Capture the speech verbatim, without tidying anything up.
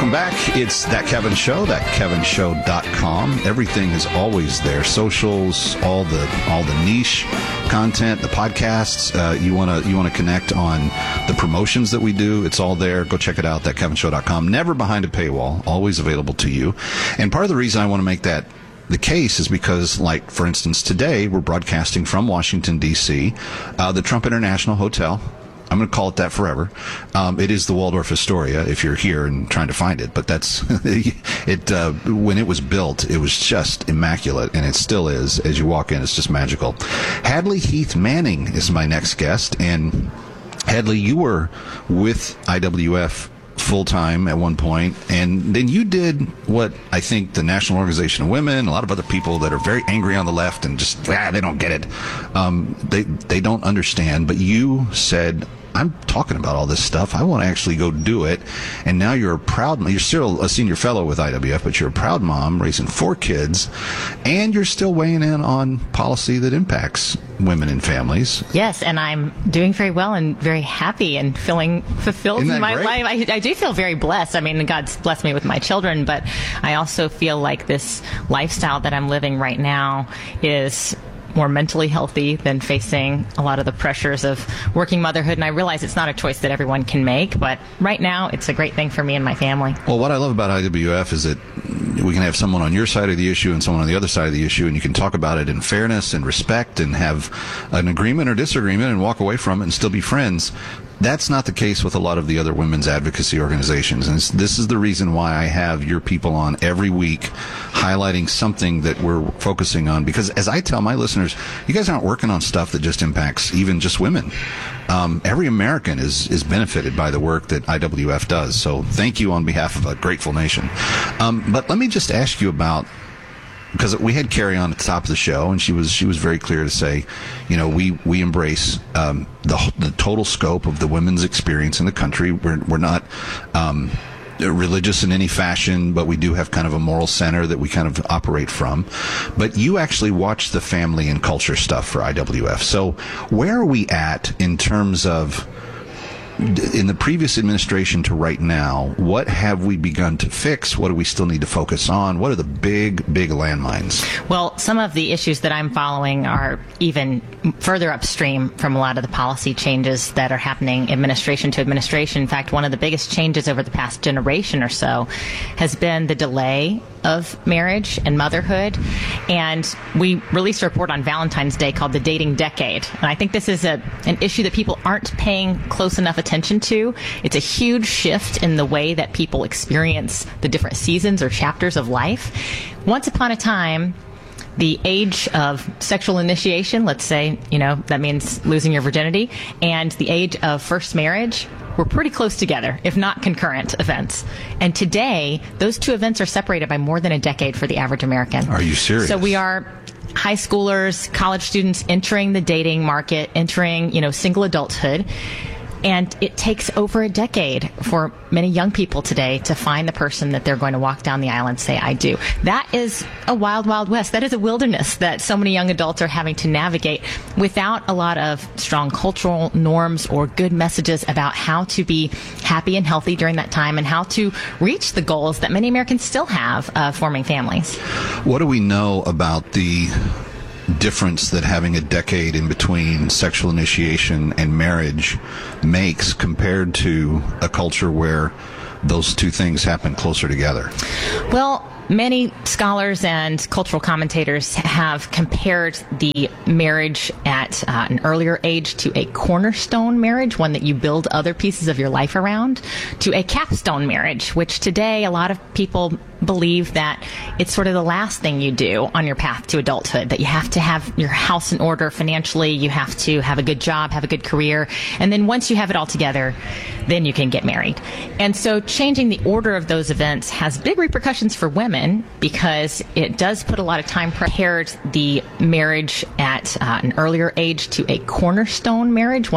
Welcome back. It's That Kevin Show, that kevin show dot com. Everything is always there. Socials, all the all the niche content, the podcasts. Uh, you want to you want to connect on the promotions that we do. It's all there. Go check it out, that kevin show dot com. Never behind a paywall. Always available to you. And part of the reason I want to make that the case is because, like, for instance, today we're broadcasting from Washington, D C, uh, the Trump International Hotel. I'm going to call it that forever. Um, it is the Waldorf Astoria if you're here and trying to find it. But that's it. Uh, when it was built, it was just immaculate, and it still is. As you walk in, it's just magical. Hadley Heath Manning is my next guest, and Hadley, you were with I W F full-time at one point, and then you did what I think the National Organization of Women, a lot of other people that are very angry on the left and just, ah, they don't get it. Um, they, they don't understand, but you said, I'm talking about all this stuff. I want to actually go do it. And now you're a proud mom. You're still a senior fellow with I W F, but you're a proud mom raising four kids, and you're still weighing in on policy that impacts women and families. Yes, and I'm doing very well and very happy and feeling fulfilled in my great? life. I, I do feel very blessed. I mean, God's blessed me with my children, but I also feel like this lifestyle that I'm living right now is more mentally healthy than facing a lot of the pressures of working motherhood. And I realize it's not a choice that everyone can make, but right now it's a great thing for me and my family. Well, what I love about I W F is that we can have someone on your side of the issue and someone on the other side of the issue, and you can talk about it in fairness and respect and have an agreement or disagreement and walk away from it and still be friends. That's not the case with a lot of the other women's advocacy organizations. And this is the reason why I have your people on every week highlighting something that we're focusing on. Because as I tell my listeners, you guys aren't working on stuff that just impacts even just women. Um, every American is, is benefited by the work that I W F does. So thank you on behalf of a grateful nation. Um, but let me just ask you about, because we had Carrie on at the top of the show, and she was she was very clear to say, you know, we we embrace um, the the total scope of the women's experience in the country. We're we're not um, religious in any fashion, but we do have kind of a moral center that we kind of operate from. But you actually watch the family and culture stuff for I W F. So where are we at in terms of, in the previous administration to right now, what have we begun to fix? What do we still need to focus on? What are the big, big landmines? Well, some of the issues that I'm following are even further upstream from a lot of the policy changes that are happening administration to administration. In fact, one of the biggest changes over the past generation or so has been the delay of marriage and motherhood. And we released a report on Valentine's Day called The Dating Decade. And I think this is a, an issue that people aren't paying close enough attention to. It's a huge shift in the way that people experience the different seasons or chapters of life. Once upon a time, the age of sexual initiation, let's say, you know, that means losing your virginity, and the age of first marriage were pretty close together, if not concurrent events. And today, those two events are separated by more than a decade for the average American. Are you serious? So we are high schoolers, college students entering the dating market, entering, you know, single adulthood. And it takes over a decade for many young people today to find the person that they're going to walk down the aisle and say, I do. That is a wild, wild west. That is a wilderness that so many young adults are having to navigate without a lot of strong cultural norms or good messages about how to be happy and healthy during that time and how to reach the goals that many Americans still have of forming families. What do we know about the difference that having a decade in between sexual initiation and marriage makes compared to a culture where those two things happen closer together? Well, many scholars and cultural commentators have compared the marriage at uh, an earlier age to a cornerstone marriage, one that you build other pieces of your life around, to a capstone marriage, which today a lot of people believe that it's sort of the last thing you do on your path to adulthood, that you have to have your house in order financially, you have to have a good job, have a good career, and then once you have it all together, then you can get married. And so changing the order of those events has big repercussions for women because it does put a lot of time prepared the marriage at uh, an earlier age to a cornerstone marriage,